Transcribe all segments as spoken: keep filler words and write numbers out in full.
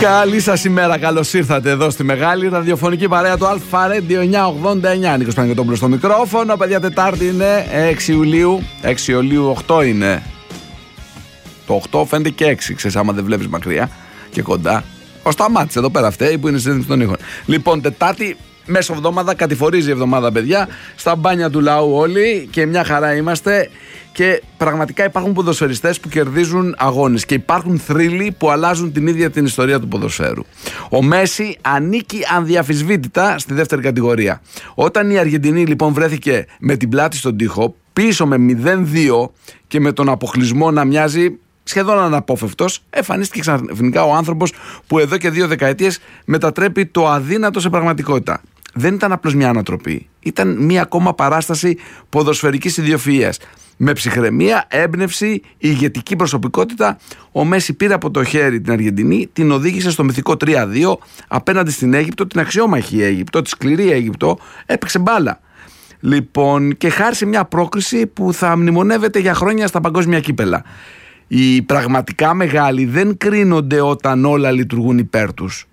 Καλή σας ημέρα, καλώς ήρθατε εδώ στη μεγάλη ραδιοφωνική παρέα του Αλφα Radio εννιακόσια ογδόντα εννιά. Νίκος Παναγιωτόπουλος στο μικρόφωνο. Παιδιά, Τετάρτη είναι έξι Ιουλίου. έξι Ιουλίου, οκτώ είναι. Το οκτώ φαίνεται και έξι, ξέρεις, άμα δεν βλέπεις μακριά και κοντά. Ο Σταμάτης εδώ πέρα αυτοί που είναι σύνδεση των ήχων. Λοιπόν, Τετάρτη, μέσω εβδομάδα, κατηφορίζει η εβδομάδα, παιδιά. Στα μπάνια του λαού όλοι και μια χαρά είμαστε. Και πραγματικά υπάρχουν ποδοσφαιριστές που κερδίζουν αγώνες και υπάρχουν θρύλοι που αλλάζουν την ίδια την ιστορία του ποδοσφαίρου. Ο Μέση ανήκει ανδιαφυσβήτητα στη δεύτερη κατηγορία. Όταν η Αργεντινή λοιπόν βρέθηκε με την πλάτη στον τοίχο, πίσω με μηδέν δύο και με τον αποκλεισμό να μοιάζει σχεδόν αναπόφευκτος, εμφανίστηκε ξαφνικά ο άνθρωπος που εδώ και δύο δεκαετίες μετατρέπει το αδύνατο σε πραγματικότητα. Δεν ήταν απλώς μια ανατροπή, ήταν μια ακόμα παράσταση ποδοσφαιρικής ιδιοφυΐας. Με ψυχραιμία, έμπνευση, ηγετική προσωπικότητα, ο Μέση πήρε από το χέρι την Αργεντινή, την οδήγησε στο μυθικό τρία δύο απέναντι στην Αίγυπτο, την αξιόμαχη Αίγυπτο, τη σκληρή Αίγυπτο, έπαιξε μπάλα. Λοιπόν, και χάρισε μια πρόκριση που θα μνημονεύεται για χρόνια στα παγκόσμια κύπελα. Οι πραγματικά μεγάλοι δεν κρίνονται όταν όλα λειτουργούν υπέρ τους.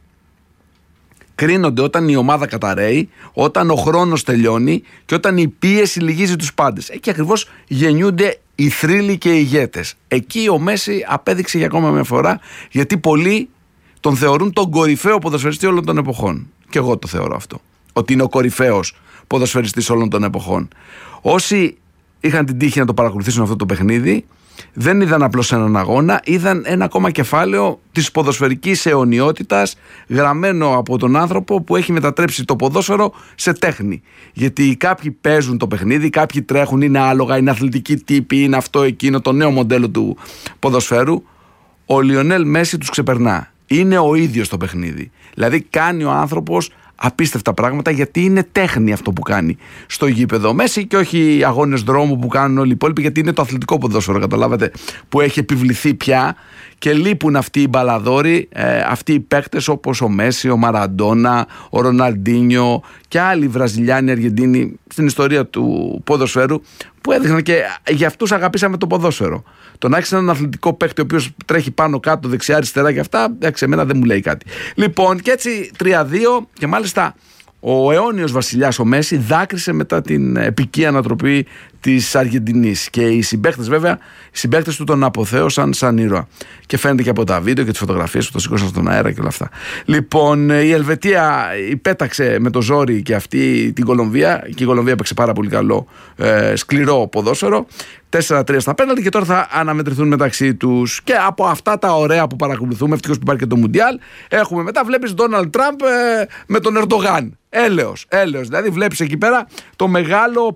Κρίνονται όταν η ομάδα καταραίει, όταν ο χρόνος τελειώνει και όταν η πίεση λυγίζει τους πάντες. Εκεί ακριβώς γεννιούνται οι θρύλοι και οι ηγέτες. Εκεί ο Μέση απέδειξε για ακόμα μια φορά, γιατί πολλοί τον θεωρούν τον κορυφαίο ποδοσφαιριστή όλων των εποχών. Και εγώ το θεωρώ αυτό, ότι είναι ο κορυφαίος ποδοσφαιριστής όλων των εποχών. Όσοι είχαν την τύχη να το παρακολουθήσουν αυτό το παιχνίδι, δεν είδαν απλώς έναν αγώνα, είδαν ένα ακόμα κεφάλαιο της ποδοσφαιρικής αιωνιότητας γραμμένο από τον άνθρωπο που έχει μετατρέψει το ποδόσφαιρο σε τέχνη. Γιατί κάποιοι παίζουν το παιχνίδι, κάποιοι τρέχουν, είναι άλογα, είναι αθλητικοί τύποι, είναι αυτό εκείνο, το νέο μοντέλο του ποδοσφαίρου. Ο Λιονέλ Μέση τους ξεπερνά. Είναι ο ίδιος το παιχνίδι. Δηλαδή κάνει ο άνθρωπος απίστευτα πράγματα, γιατί είναι τέχνη αυτό που κάνει στο γήπεδο Μέση και όχι οι αγώνες δρόμου που κάνουν όλοι οι υπόλοιποι, γιατί είναι το αθλητικό ποδόσφαιρο, καταλάβατε, που έχει επιβληθεί πια και λείπουν αυτοί οι μπαλαδόροι, ε, αυτοί οι παίκτες όπως ο Μέση, ο Μαραντόνα, ο Ροναλντίνιο και άλλοι Βραζιλιάνοι, Αργεντίνοι στην ιστορία του ποδοσφαίρου που έδειχναν και για αυτούς αγαπήσαμε το ποδόσφαιρο. Το να έχεις έναν αθλητικό παίκτη ο οποίος τρέχει πάνω κάτω, δεξιά, αριστερά και αυτά, εντάξει, εμένα δεν μου λέει κάτι. Λοιπόν, και έτσι τρία δύο και μάλιστα ο αιώνιος βασιλιάς ο Μέση δάκρυσε μετά την επική ανατροπή της Αργεντινής και οι συμπαίκτες, βέβαια, οι συμπαίκτες του τον αποθέωσαν σαν ήρωα. Και φαίνεται και από τα βίντεο και τις φωτογραφίες που το σηκώσαν στον αέρα και όλα αυτά. Λοιπόν, η Ελβετία υπέταξε με το ζόρι και αυτή την Κολομβία, και η Κολομβία έπαιξε πάρα πολύ καλό, ε, σκληρό ποδόσφαιρο. τέσσερα τρία στα πέναλτι και τώρα θα αναμετρηθούν μεταξύ τους. Και από αυτά τα ωραία που παρακολουθούμε, ευτυχώς που υπάρχει και το Μουντιάλ, έχουμε μετά, βλέπεις Ντόναλντ Τραμπ ε, με τον Ερντογάν. Έλεος, έλεος. Δηλαδή βλέπεις εκεί πέρα το μεγάλο